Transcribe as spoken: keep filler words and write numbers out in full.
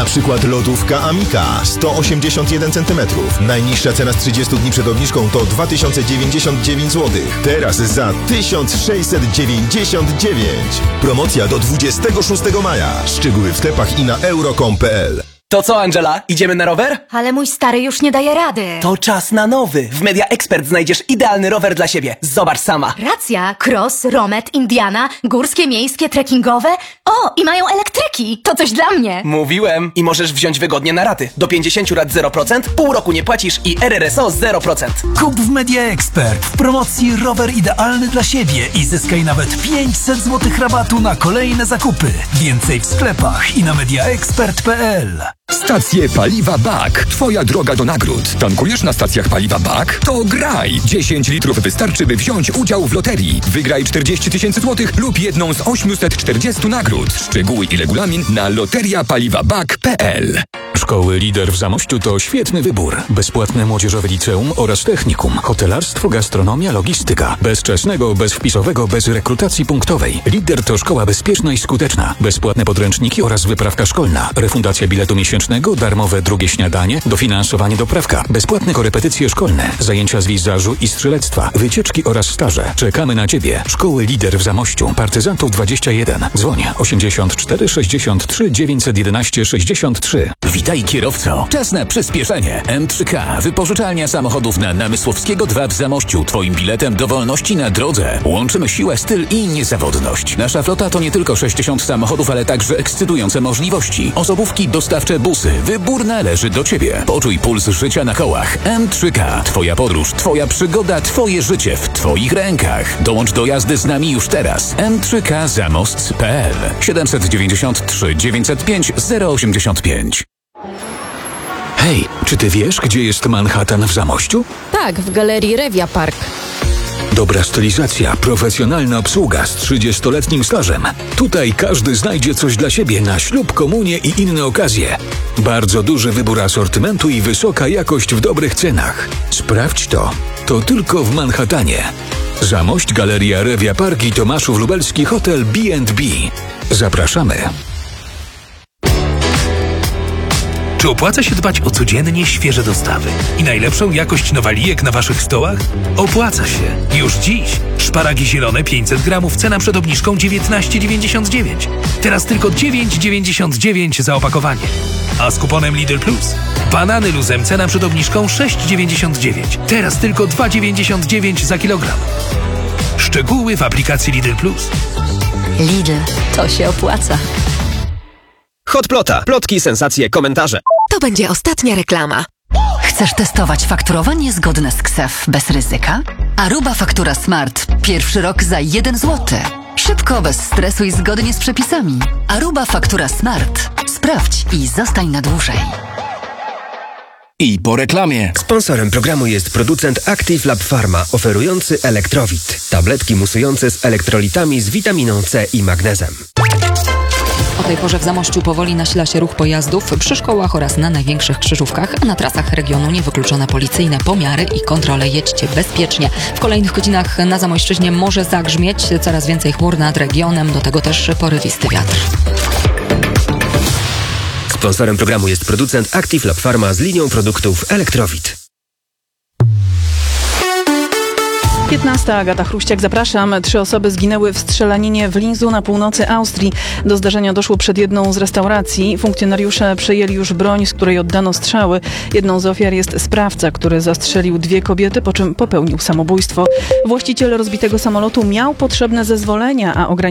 przykład lodówka Amika sto osiemdziesiąt jeden centymetrów. Najniższa cena z trzydziestu dni przed obniżką to dwa tysiące dziewięćdziesiąt dziewięć złotych. Teraz za tysiąc sześćset dziewięćdziesiąt dziewięć. Promocja do dwudziestego szóstego maja. Szczegóły w sklepach i na euro kropka com kropka pe el. To co, Angela? Idziemy na rower? Ale mój stary już nie daje rady. To czas na nowy. W Media Expert znajdziesz idealny rower dla siebie. Zobacz sama. Racja. Cross, Romet, Indiana, górskie, miejskie, trekkingowe. O, i mają elektryki. To coś dla mnie. Mówiłem. I możesz wziąć wygodnie na raty. Do pięćdziesięciu lat zero procent, pół roku nie płacisz i R R S O zero procent. Kup w Media Expert w promocji rower idealny dla siebie i zyskaj nawet pięćset złotych rabatu na kolejne zakupy. Więcej w sklepach i na media expert kropka pe el. Stacje paliwa B A K. Twoja droga do nagród. Tankujesz na stacjach paliwa B A K? To graj! dziesięć litrów wystarczy, by wziąć udział w loterii. Wygraj czterdzieści tysięcy złotych lub jedną z osiemset czterdziestu nagród. Szczegóły i regulamin na loteria paliwa b a k kropka pe el. Szkoły Lider w Zamościu to świetny wybór. Bezpłatne młodzieżowe liceum oraz technikum. Hotelarstwo, gastronomia, logistyka. Bez czesnego, bez wpisowego, bez rekrutacji punktowej. Lider to szkoła bezpieczna i skuteczna. Bezpłatne podręczniki oraz wyprawka szkolna. Refundacja biletu miesięcznego, darmowe drugie śniadanie, dofinansowanie doprawka. Bezpłatne korepetycje szkolne. Zajęcia z wizażu i strzelectwa. Wycieczki oraz staże. Czekamy na Ciebie. Szkoły Lider w Zamościu. Partyzantów dwadzieścia jeden. Dzwoń osiemdziesiąt cztery sześćdziesiąt trzy dziewięćset jedenaście sześćdziesiąt trzy. Witaj kierowco. Czas na przyspieszenie. M trzy K. Wypożyczalnia samochodów na Namysłowskiego dwa w Zamościu. Twoim biletem do wolności na drodze. Łączymy siłę, styl i niezawodność. Nasza flota to nie tylko sześćdziesiąt samochodów, ale także ekscytujące możliwości. Osobówki, dostawcze busy. Wybór należy do Ciebie. Poczuj puls życia na kołach. M trzy K. Twoja podróż, Twoja przygoda, Twoje życie w Twoich rękach. Dołącz do jazdy z nami już teraz. M trzy K zamost kropka pe el. siedemset dziewięćdziesiąt trzy dziewięćset pięć zero osiemdziesiąt pięć. Hej, czy Ty wiesz, gdzie jest Manhattan w Zamościu? Tak, w galerii Revia Park. Dobra stylizacja, profesjonalna obsługa z trzydziestoletnim stażem. Tutaj każdy znajdzie coś dla siebie na ślub, komunię i inne okazje. Bardzo duży wybór asortymentu i wysoka jakość w dobrych cenach. Sprawdź to. To tylko w Manhattanie. Zamość, Galeria Revia Park i Tomaszów Lubelski Hotel B and B. Zapraszamy. Czy opłaca się dbać o codziennie świeże dostawy i najlepszą jakość nowalijek na Waszych stołach? Opłaca się. Już dziś. Szparagi zielone pięćset gramów, cena przed obniżką dziewiętnaście dziewięćdziesiąt dziewięć. Teraz tylko dziewięć dziewięćdziesiąt dziewięć za opakowanie. A z kuponem Lidl Plus banany luzem, cena przed obniżką sześć dziewięćdziesiąt dziewięć. Teraz tylko dwa dziewięćdziesiąt dziewięć za kilogram. Szczegóły w aplikacji Lidl Plus. Lidl, to się opłaca. Hotplota. Plotki, sensacje, komentarze. To będzie ostatnia reklama. Chcesz testować fakturowanie zgodne z K S E F bez ryzyka? Aruba Faktura Smart. Pierwszy rok za jeden złoty. Szybko, bez stresu i zgodnie z przepisami. Aruba Faktura Smart. Sprawdź i zostań na dłużej. I po reklamie. Sponsorem programu jest producent Active Lab Pharma, oferujący Elektrowit. Tabletki musujące z elektrolitami z witaminą C i magnezem. O tej porze w Zamościu powoli nasila się ruch pojazdów przy szkołach oraz na największych krzyżówkach, a na trasach regionu niewykluczone policyjne pomiary i kontrole. Jedźcie bezpiecznie. W kolejnych godzinach na Zamojszczyźnie może zagrzmieć, coraz więcej chmur nad regionem, do tego też porywisty wiatr. Sponsorem programu jest producent Active Lab Pharma z linią produktów Elektrowit. piętnasta. Agata Chruściak, zapraszam. Trzy osoby zginęły w strzelaninie w Linzu na północy Austrii. Do zdarzenia doszło przed jedną z restauracji. Funkcjonariusze przejęli już broń, z której oddano strzały. Jedną z ofiar jest sprawca, który zastrzelił dwie kobiety, po czym popełnił samobójstwo. Właściciel rozbitego samolotu miał potrzebne zezwolenia, a ograniczenia